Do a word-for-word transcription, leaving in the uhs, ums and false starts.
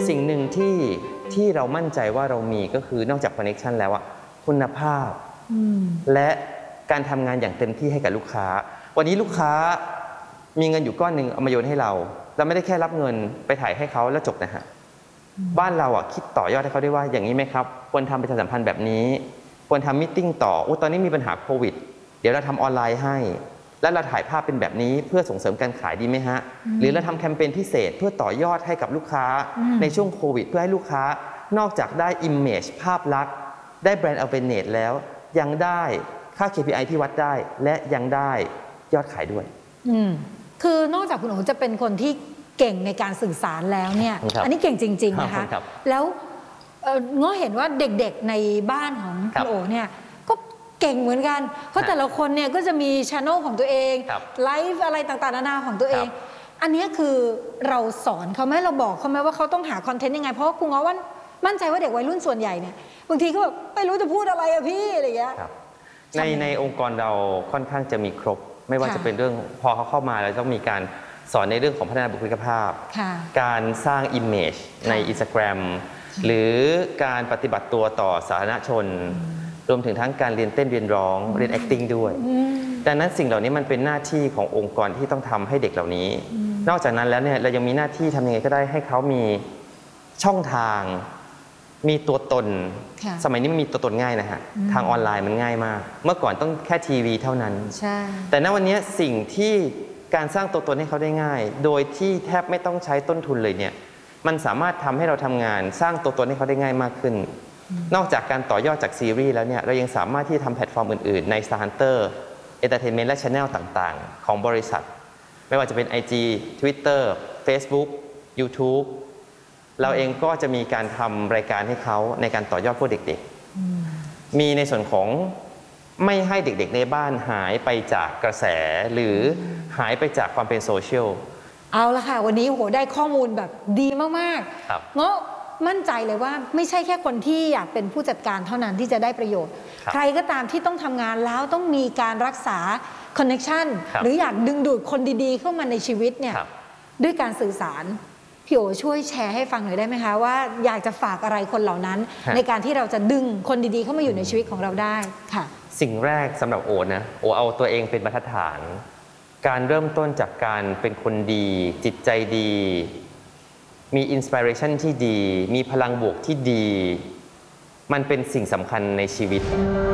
สิ่งหนึ่งที่ที่เรามั่นใจว่าเรามีก็คือนอกจากคอนเนคชันแล้วอะคุณภาพและการทำงานอย่างเต็มที่ให้กับลูกค้าวันนี้ลูกค้ามีเงินอยู่ก้อนหนึ่งเอามาโยนให้เราเราไม่ได้แค่รับเงินไปถ่ายให้เขาแล้วจบนะฮะบ้านเราอ่ะคิดต่อยอดให้เขาได้ว่าอย่างนี้ไหมครับควรทำประชาสัมพันธ์แบบนี้ควรทำมิทติ้งต่อโอ้ตอนนี้มีปัญหาโควิดเดี๋ยวเราทำออนไลน์ให้แล้วเราถ่ายภาพเป็นแบบนี้เพื่อส่งเสริมการขายดีไหมฮะหรือเราทำแคมเปญพิเศษเพื่อต่อยอดให้กับลูกค้าในช่วงโควิดเพื่อให้ลูกค้านอกจากได้ image ภาพลักษณ์ได้แบรนด์ awareness แล้วยังได้ค่า เค พี ไอ ที่วัดได้และยังได้ยอดขายด้วยคือนอกจากคุณโอจะเป็นคนที่เก่งในการสื่อสารแล้วเนี่ยอันนี้เก่งจริงๆนะคะแล้วง้อเห็นว่าเด็กๆในบ้านของคุณโอเนี่ยก็เก่งเหมือนกันเพราะแต่ละคนเนี่ยก็จะมีช่องของตัวเองไลฟ์อะไรต่างๆนานาของตัวเองอันนี้คือเราสอนเขาไหมเราบอกเขาไหมว่าเขาต้องหาคอนเทนต์ยังไงเพราะว่าคุณง้อว่ามั่นใจว่าเด็กวัยรุ่นส่วนใหญ่เนี่ยบางทีก็แบบไม่รู้จะพูดอะไรอะพี่อะไรอย่างเงี้ยในในองค์กรเราค่อนข้างจะมีครบไม่ว่าจะเป็นเรื่องพอเขาเข้ามาแล้วต้องมีการสอนในเรื่องของพัฒนาบุคลิกภาพการสร้าง image ใน Instagram หรือการปฏิบัติตัวต่อสาธารณชนรวมถึงทั้งการเรียนเต้นเรียนร้องเรียน acting ด้วยดังนั้นสิ่งเหล่านี้มันเป็นหน้าที่ขององค์กรที่ต้องทำให้เด็กเหล่านี้นอกจากนั้นแล้วเนี่ยเรายังมีหน้าที่ทำยังไงก็ได้ให้เขามีช่องทางมีตัวตนสมัยนี้มันมีตัวตนง่ายนะฮะทางออนไลน์มันง่ายมากเมื่อก่อนต้องแค่ทีวีเท่านั้นแต่ณวันนี้สิ่งที่การสร้างตัวตนให้เขาได้ง่ายโดยที่แทบไม่ต้องใช้ต้นทุนเลยเนี่ยมันสามารถทำให้เราทำงานสร้างตัวตนให้เขาได้ง่ายมากขึ้นนอกจากการต่อยอดจากซีรีส์แล้วเนี่ยเรายังสามารถที่จะทำแพลตฟอร์มอื่นๆใน Star Hunter Entertainment และ Channel ต่างๆของบริษัทไม่ว่าจะเป็น ไอ จี Twitter Facebook YouTube เราเองก็จะมีการทำรายการให้เขาในการต่อยอดพวกเด็กๆมีในส่วนของไม่ให้เด็กๆในบ้านหายไปจากกระแสหรือหายไปจากความเป็นโซเชียลเอาละค่ะวันนี้โหได้ข้อมูลแบบดีมากๆเงาะมั่นใจเลยว่าไม่ใช่แค่คนที่อยากเป็นผู้จัดการเท่านั้นที่จะได้ประโยชน์ใครก็ตามที่ต้องทำงานแล้วต้องมีการรักษาคอนเนคชันหรืออยากดึงดูดคนดีๆเข้ามาในชีวิตเนี่ยด้วยการสื่อสารพี่โอช่วยแชร์ให้ฟังหน่อยได้ไหมคะว่าอยากจะฝากอะไรคนเหล่านั้นในการที่เราจะดึงคนดีๆเข้ามาอยู่ในชีวิตของเราได้ค่ะสิ่งแรกสำหรับโอนะโอเอาตัวเองเป็นบรรทัดฐานการเริ่มต้นจากการเป็นคนดีจิตใจดีมีอินสปิเรชันที่ดีมีพลังบวกที่ดีมันเป็นสิ่งสำคัญในชีวิต